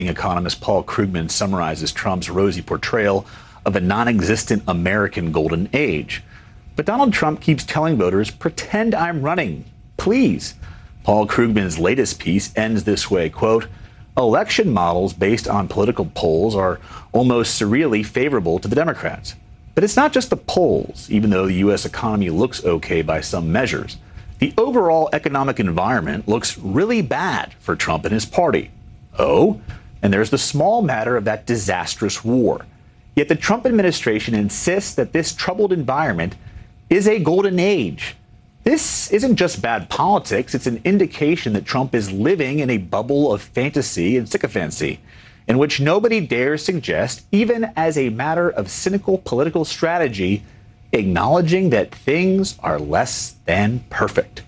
economist Paul Krugman summarizes Trump's rosy portrayal of a non-existent American golden age. But Donald Trump keeps telling voters, pretend I'm running, please. Paul Krugman's latest piece ends this way, quote, election models based on political polls are almost surreally favorable to the Democrats. But it's not just the polls, even though the U.S. economy looks okay by some measures. The overall economic environment looks really bad for Trump and his party. Oh, and there's the small matter of that disastrous war. Yet the Trump administration insists that this troubled environment is a golden age. This isn't just bad politics, it's an indication that Trump is living in a bubble of fantasy and sycophancy, in which nobody dares suggest, even as a matter of cynical political strategy, acknowledging that things are less than perfect.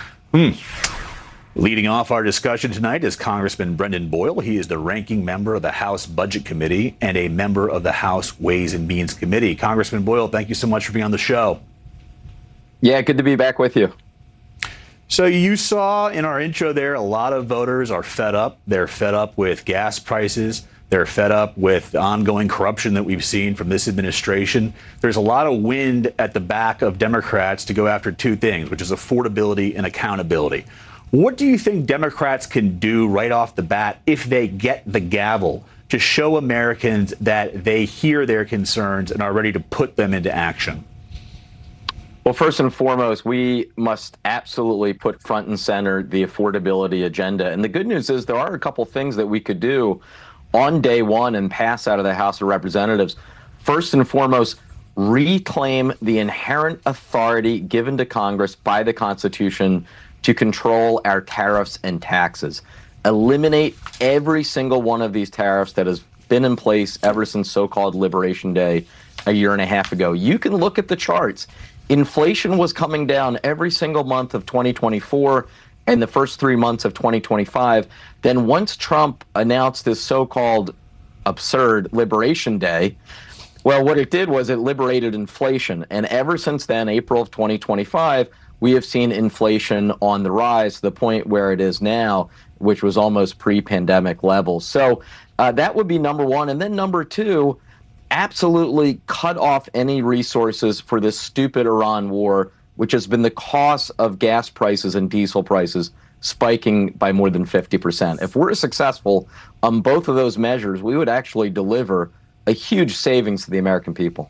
Leading off our discussion tonight is Congressman Brendan Boyle. He is the ranking member of the House Budget Committee and a member of the House Ways and Means Committee. Congressman Boyle, thank you so much for being on the show. Yeah, good to be back with you. So you saw in our intro there, a lot of voters are fed up. They're fed up with gas prices. They're fed up with the ongoing corruption that we've seen from this administration. There's a lot of wind at the back of Democrats to go after two things, which is affordability and accountability. What do you think Democrats can do right off the bat if they get the gavel to show Americans that they hear their concerns and are ready to put them into action? Well, first and foremost, we must absolutely put front and center the affordability agenda. And the good news is there are a couple things that we could do on day one and pass out of the House of Representatives. First and foremost, reclaim the inherent authority given to Congress by the Constitution to control our tariffs and taxes. Eliminate every single one of these tariffs that has been in place ever since so-called Liberation Day a year and a half ago. You can look at the charts. Inflation was coming down every single month of 2024 and the first 3 months of 2025. Then once Trump announced this so-called absurd Liberation Day, well, what it did was it liberated inflation. And ever since then, April of 2025, we have seen inflation on the rise to the point where it is now, which was almost pre-pandemic levels. So that would be number one. And then number two, absolutely cut off any resources for this stupid Iran war, which has been the cause of gas prices and diesel prices spiking by more than 50%. If we're successful on both of those measures, we would actually deliver a huge savings to the American people.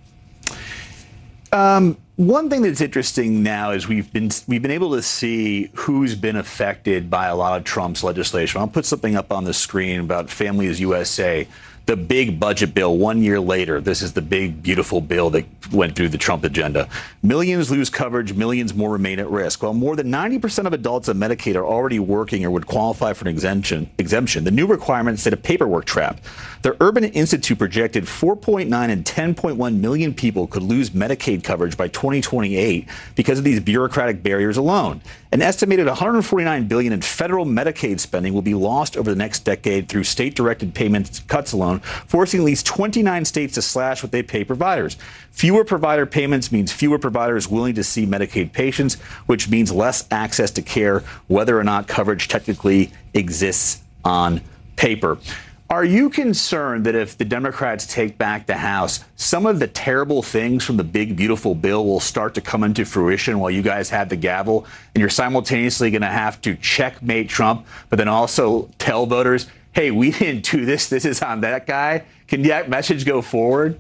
One thing that's interesting now is we've been able to see who's been affected by a lot of Trump's legislation. I'll put something up on the screen about Families USA. The big budget bill 1 year later. This is the big, beautiful bill that went through the Trump agenda. Millions lose coverage, millions more remain at risk. While more than 90% of adults on Medicaid are already working or would qualify for an exemption, the new requirements set a paperwork trap. The Urban Institute projected 4.9 and 10.1 million people could lose Medicaid coverage by 2028 because of these bureaucratic barriers alone. An estimated $149 billion in federal Medicaid spending will be lost over the next decade through state-directed payments cuts alone, forcing at least 29 states to slash what they pay providers. Fewer provider payments means fewer providers willing to see Medicaid patients, which means less access to care, whether or not coverage technically exists on paper. Are you concerned that if the Democrats take back the House, some of the terrible things from the big, beautiful bill will start to come into fruition while you guys have the gavel, and you're simultaneously going to have to checkmate Trump, but then also tell voters, hey, we didn't do this. This is on that guy. Can that message go forward?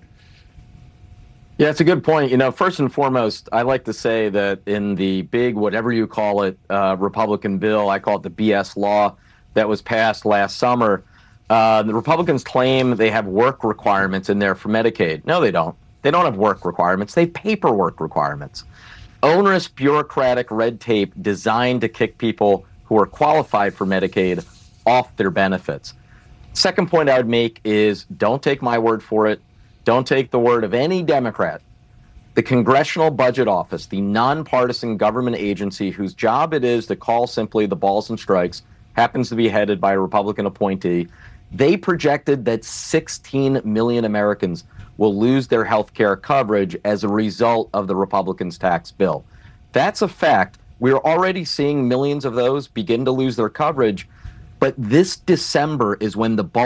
Yeah, it's a good point. You know, first and foremost, I like to say that in the big, whatever you call it, Republican bill, I call it the BS law that was passed last summer, the Republicans claim they have work requirements in there for Medicaid. No, they don't. They don't have work requirements. They have paperwork requirements. Onerous bureaucratic red tape designed to kick people who are qualified for Medicaid off their benefits. Second point I would make is don't take my word for it. Don't take the word of any Democrat. The Congressional Budget Office, the nonpartisan government agency whose job it is to call simply the balls and strikes, happens to be headed by a Republican appointee. They projected that 16 million Americans will lose their health care coverage as a result of the Republicans' tax bill. That's a fact. We're already seeing millions of those begin to lose their coverage. But this December is when the